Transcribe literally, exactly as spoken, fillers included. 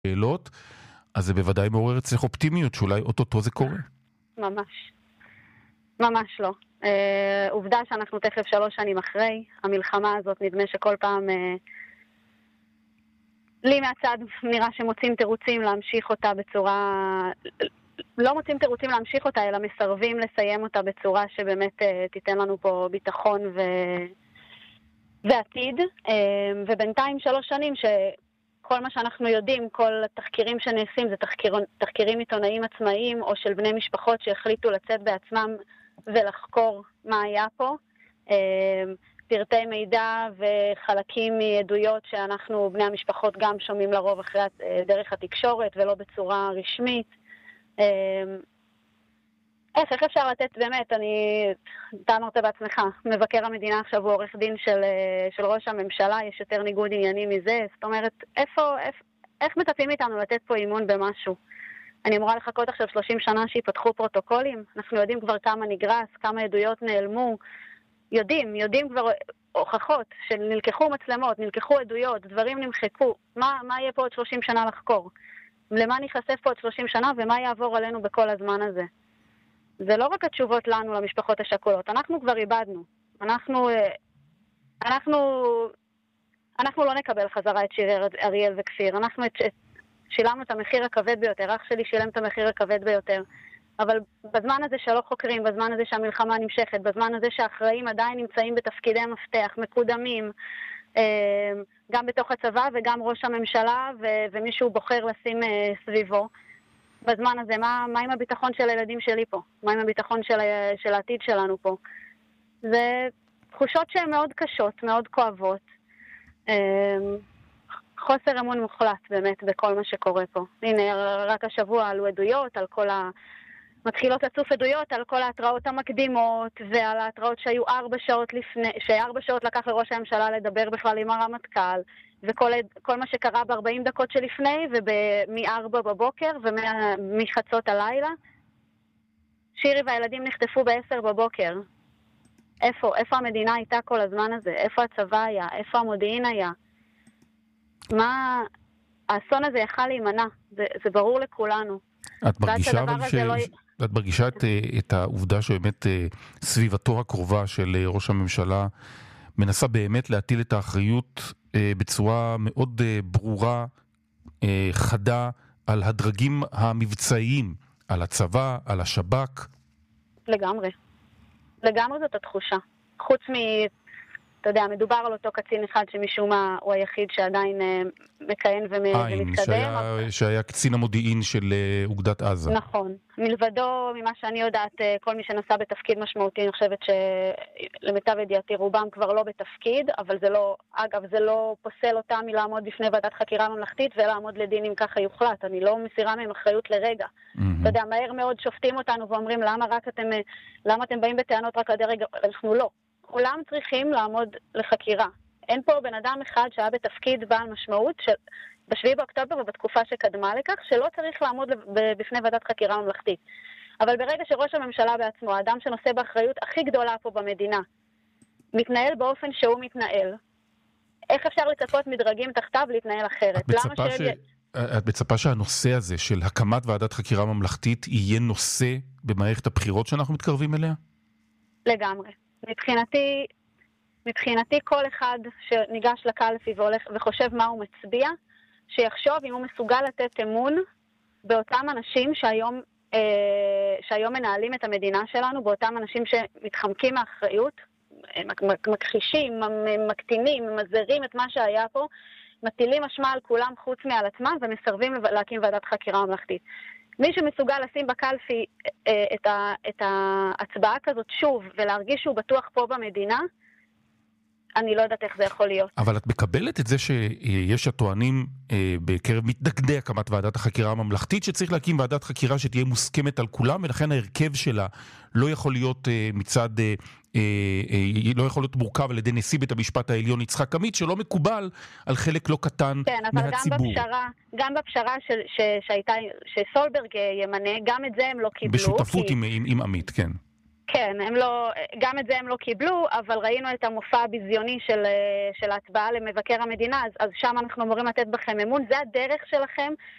שאלות, אז זה בוודאי מעורר אצלך אופטימיות שאולי אוטוטו זה קורה. ממש. ממש לא. אה, עובדה שאנחנו תכף שלוש שנים אחרי. המלחמה הזאת נדמה שכל פעם... אה, לי מהצד נראה שמוצאים תירוצים להמשיך אותה בצורה... לא מוצאים תירוצים להמשיך אותה, אלא מסרבים לסיים אותה בצורה שבאמת אה, תיתן לנו פה ביטחון ו... ועתיד. אה, ובינתיים שלוש שנים שכל מה שאנחנו יודעים, כל התחקירים שנעשים זה תחקיר... תחקירים עיתונאים עצמאיים או של בני משפחות שהחליטו לצאת בעצמם ולחקור מה היה פה. אה, פרטי מידע וחלקים מעדויות שאנחנו, בני המשפחות, גם שומעים לרוב אחרי דרך התקשורת ולא בצורה רשמית. איך, איך אפשר לתת באמת, אני, אתה אמרת בעצמך, מבקר המדינה עכשיו הוא עורך דין של, של ראש הממשלה, יש יותר ניגוד עניינים מזה, זאת אומרת, איפה, איך, איך מצפים איתנו לתת פה אימון במשהו? אני אמורה לחכות עכשיו שלושים שנה שיפתחו פרוטוקולים, אנחנו יודעים כבר כמה נגרס, כמה עדויות נעלמו, יודעים, יודעים כבר הוכחות שנלקחו מצלמות, נלקחו עדויות, דברים נמחקו. מה, מה יהיה פה עוד שלושים שנה לחקור? למה ניחשף פה עוד שלושים שנה ומה יעבור עלינו בכל הזמן הזה? זה לא רק התשובות לנו, למשפחות השכולות. אנחנו כבר איבדנו. אנחנו, אנחנו, אנחנו לא נקבל חזרה את שיר אריאל וכפיר. אנחנו את, את, שילמנו את המחיר הכבד ביותר. אח שלי שילם את המחיר הכבד ביותר. אבל בזמן הזה שלא חוקרים, בזמן הזה שהמלחמה נמשכת, בזמן הזה שהאחראים עדיין נמצאים בתפקידי מפתח, מקודמים, גם בתוך הצבא וגם ראש הממשלה ו- ומישהו בוחר לשים סביבו. בזמן הזה, מה, מה עם הביטחון של הילדים שלי פה? מה עם הביטחון של, של העתיד שלנו פה? זה תחושות שהן מאוד קשות, מאוד כואבות. חוסר אמון מוחלט באמת בכל מה שקורה פה. הנה, רק השבוע עלו עדויות על כל ה... מתחילות לצוף עדויות על כל ההתראות המקדימות ועל ההתראות שהיו ארבע שעות לפני, שארבע שעות לקח לראש הממשלה לדבר בכלל עם הרמטכ"ל, וכל כל מה שקרה ב-ארבעים דקות שלפני ומ-ארבע בבוקר ומחצות הלילה. שירי והילדים נחטפו ב-עשר בבוקר. איפה? איפה המדינה הייתה כל הזמן הזה? איפה הצבא היה? איפה המודיעין היה? מה... האסון הזה יכל להימנע. זה, זה ברור לכולנו. את מרגישה אבל ש... לא... את מרגישה את, את העובדה שבאמת סביבתו הקרובה של ראש הממשלה מנסה באמת להטיל את האחריות בצורה מאוד ברורה, חדה, על הדרגים המבצעיים, על הצבא, על השב"כ? לגמרי. לגמרי זאת התחושה. חוץ מ... אתה יודע, מדובר על אותו קצין אחד שמשום מה הוא היחיד שעדיין אה, מכהן ומתקדם. עין, שהיה, אבל... שהיה קצין המודיעין של אה, אוגדת עזה. נכון. מלבדו, ממה שאני יודעת, כל מי שנסע בתפקיד משמעותי, אני חושבת שלמיטב ידיעתי רובם כבר לא בתפקיד, אבל זה לא, אגב, זה לא פוסל אותם מלעמוד בפני ועדת חקירה ממלכתית ולעמוד לדין אם ככה יוחלט. אני לא מסירה מהם אחריות לרגע. Mm-hmm. אתה יודע, מהר מאוד שופטים אותנו ואומרים, למה רק אתם, למה אתם באים בטענות רק לדרג? אנחנו לא. כולם צריכים לעמוד לחקירה. אין פה בן אדם אחד שהיה בתפקיד בעל משמעות של... בשביעי באוקטובר ובתקופה שקדמה לכך, שלא צריך לעמוד בפני ועדת חקירה ממלכתית. אבל ברגע שראש הממשלה בעצמו, האדם שנושא באחריות הכי גדולה פה במדינה, מתנהל באופן שהוא מתנהל, איך אפשר לצפות מדרגים תחתיו להתנהל אחרת? את מצפה, ש... את מצפה שהנושא הזה של הקמת ועדת חקירה ממלכתית יהיה נושא במערכת הבחירות שאנחנו מתקרבים אליה? לגמרי. מבחינתי, מבחינתי כל אחד שניגש לקלפי והולך וחושב מה הוא מצביע, שיחשוב אם הוא מסוגל לתת אמון באותם אנשים שהיום, אה, שהיום מנהלים את המדינה שלנו, באותם אנשים שמתחמקים מהאחריות, מכחישים, מקטינים, מזרים את מה שהיה פה, מטילים אשמה על כולם חוץ מעל עצמם ומסרבים להקים ועדת חקירה ממלכתית. מי שמסוגל לשים בקלפי אה, את, ה, את ההצבעה כזאת שוב ולהרגיש שהוא בטוח פה במדינה, אני לא יודעת איך זה יכול להיות. אבל את מקבלת את זה שיש הטוענים אה, בקרב מתנגדי הקמת ועדת החקירה הממלכתית, שצריך להקים ועדת חקירה שתהיה מוסכמת על כולם, ולכן ההרכב שלה לא יכול להיות אה, מצד, אה, אה, אה, לא יכול להיות מורכב על ידי נשיא בית המשפט העליון יצחק עמית, שלא מקובל על חלק לא קטן כן, אבל מהציבור. גם בפשרה, גם בפשרה של, ש, שהייתה, שסולברג ימנה, גם את זה הם לא קיבלו. בשותפות כי... עם, עם, עם עמית, כן. כן, הם לא, גם את זה הם לא קיבלו, אבל ראינו את המופע הביזיוני של, של ההצבעה למבקר המדינה, אז, אז שם אנחנו אמורים לתת בכם אמון. זה הדרך שלכם